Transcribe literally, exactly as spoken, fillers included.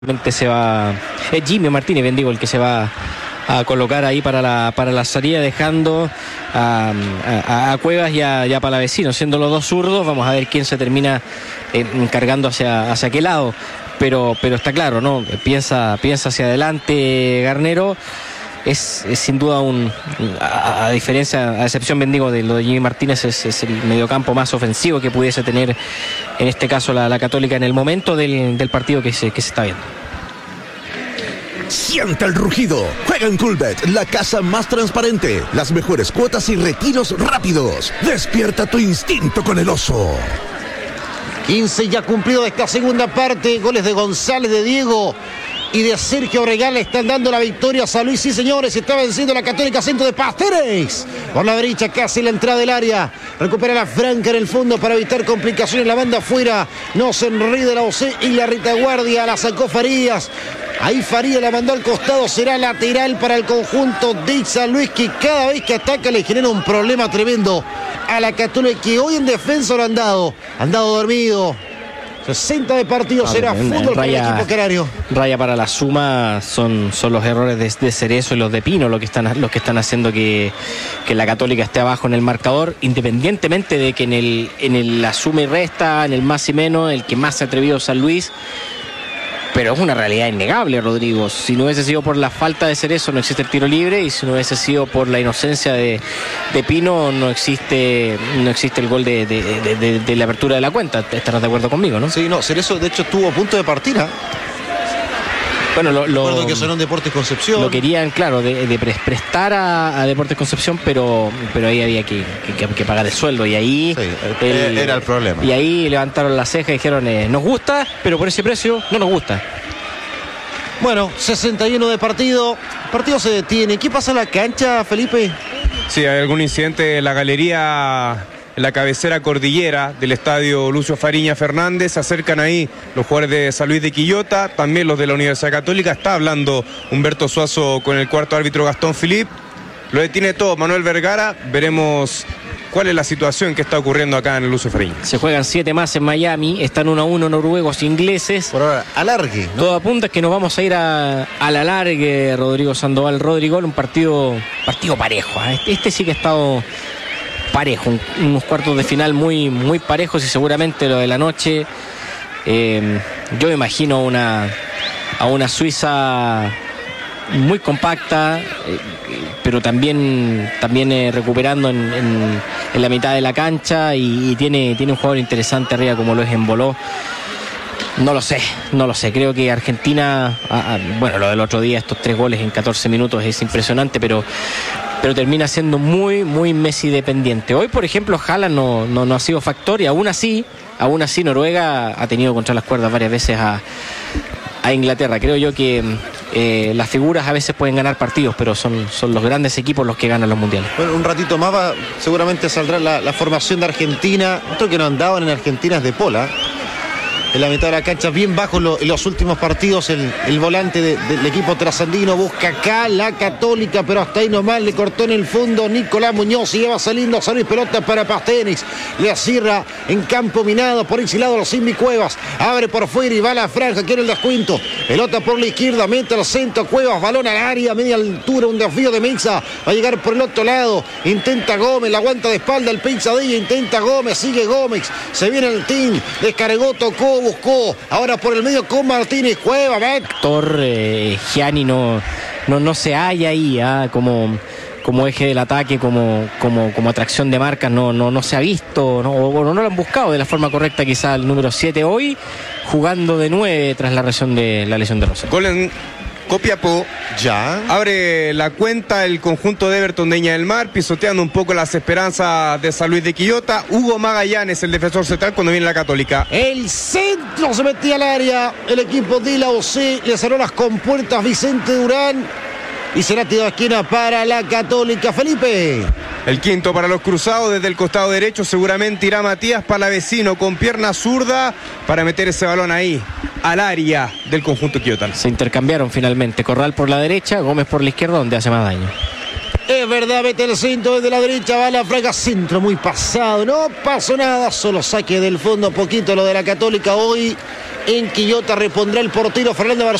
se va, es Jimmy Martínez, bien digo, el que se va a colocar ahí para la para la salida, dejando a, a, a Cuevas y a, y a Palavecino, siendo los dos zurdos. Vamos a ver quién se termina eh, cargando hacia, hacia qué lado, pero, pero está claro, ¿no? Piensa, piensa hacia adelante Garnero. Es, es sin duda un, a, a diferencia, a excepción, bendigo, de lo de Jimmy Martínez, es, es el mediocampo más ofensivo que pudiese tener en este caso la, la Católica en el momento del, del partido que se, que se está viendo. Sienta el rugido. Juega en Coolbet, la casa más transparente. Las mejores cuotas y retiros rápidos. Despierta tu instinto con el oso. quince ya cumplido de esta segunda parte. Goles de González, de Diego y de Sergio Regal le están dando la victoria a San Luis. Sí, señores, está venciendo la Católica. Centro de Pasteres por la derecha, casi la entrada del área. Recupera la Franca en el fondo para evitar complicaciones. La banda afuera, no se enride la O C y la retaguardia la sacó Farías. Ahí Farías la mandó al costado, será lateral para el conjunto de San Luis, que cada vez que ataca le genera un problema tremendo a la Católica, que hoy en defensa lo han dado, han dado dormido. sesenta de partido, no, será en, fútbol en raya, para el equipo canario. Raya para la suma, son, son los errores de, de Cerezo y los de Pino los que están, los que están haciendo que, que la Católica esté abajo en el marcador, independientemente de que en el, en el la suma y resta, en el más y menos, el que más se ha atrevido San Luis. Pero es una realidad innegable, Rodrigo. Si no hubiese sido por la falta de Cerezo, no existe el tiro libre, y si no hubiese sido por la inocencia de, de Pino, no existe no existe el gol de, de, de, de, de la apertura de la cuenta. Estarás de acuerdo conmigo, ¿no? Sí, no, Cerezo de hecho estuvo a punto de partir, ¿eh? Bueno, lo, lo recuerdo que sonó en Deportes Concepción. Lo querían, claro, de, de prestar a, a Deportes Concepción, pero, pero ahí había que, que, que pagar el sueldo, y ahí sí, el, era el problema. Y ahí levantaron la ceja y dijeron, eh, nos gusta, pero por ese precio no nos gusta. Bueno, sesenta y uno de partido. El partido se detiene. ¿Qué pasa en la cancha, Felipe? Sí, hay algún incidente en la galería, en la cabecera cordillera del estadio Lucio Fariña Fernández. Se acercan ahí los jugadores de San Luis de Quillota, también los de la Universidad Católica. Está hablando Humberto Suazo con el cuarto árbitro Gastón Philippe. Lo detiene todo Manuel Vergara. Veremos cuál es la situación que está ocurriendo acá en el Lucio Fariña. Se juegan siete más en Miami. Están uno a uno noruegos e ingleses. Por ahora, alargue, ¿no? Todo apunta es que nos vamos a ir a, a la alargue, Rodrigo Sandoval. Rodrigo, un partido, partido parejo, ¿eh? Este, este sí que ha estado parejo, un, unos cuartos de final muy, muy parejos, y seguramente lo de la noche, eh, yo me imagino una, a una Suiza muy compacta, eh, pero también, también eh, recuperando en, en, en la mitad de la cancha, y, y tiene, tiene un jugador interesante arriba como lo es Emboló. No lo sé, no lo sé. Creo que Argentina, ah, bueno, lo del otro día, estos tres goles en catorce minutos es impresionante, pero, pero termina siendo muy, muy Messi dependiente. Hoy, por ejemplo, Haaland no, no, no ha sido factor, y aún así, aún así Noruega ha tenido contra las cuerdas varias veces a, a Inglaterra. Creo yo que eh, las figuras a veces pueden ganar partidos, pero son, son los grandes equipos los que ganan los mundiales. Bueno, un ratito más va, seguramente saldrá la, la formación de Argentina. Otro que no andaban en Argentina es de Pola. En la mitad de la cancha, bien bajo en, lo, en los últimos partidos, el, el volante de, del equipo trasandino. Busca acá la Católica, pero hasta ahí nomás le cortó en el fondo Nicolás Muñoz, y lleva saliendo a salir pelota para Pastenis. Le cierra en campo minado, por ese lado los Invi Cuevas. Abre por fuera y va a la franja, quiere el descuento. Pelota por la izquierda, mete al centro Cuevas, balón al área, media altura, un desvío de Mesa. Va a llegar por el otro lado, intenta Gómez, la aguanta de espalda el Peizadilla, intenta Gómez, sigue Gómez. Se viene el team, descargó, tocó, buscó, ahora por el medio con Martínez Cueva. Héctor eh, Gianni no, no, no se halla ahí ¿eh? como, como eje del ataque, como, como, como atracción de marcas, no, no, no se ha visto, no, o no lo han buscado de la forma correcta quizá el número siete hoy, jugando de nueve tras la lesión de, la lesión de Rosa. Gol en Copiapó. Ya. Abre la cuenta el conjunto de Everton de Viña del Mar, pisoteando un poco las esperanzas de San Luis de Quillota. Hugo Magallanes, el defensor central, cuando viene la Católica. El centro se metía al área. El equipo de la O C le cerró las compuertas Vicente Durán. Y será tiro de esquina para la Católica. Felipe. El quinto para los cruzados, desde el costado derecho seguramente irá Matías Palavecino con pierna zurda para meter ese balón ahí al área del conjunto quillotano. Se intercambiaron finalmente, Corral por la derecha, Gómez por la izquierda, donde hace más daño. Es verdad, mete el centro desde la derecha, va a la frega, centro muy pasado, no pasó nada, solo saque del fondo, poquito lo de la Católica hoy. en Quillota. Repondrá el portero Fernando Barzola.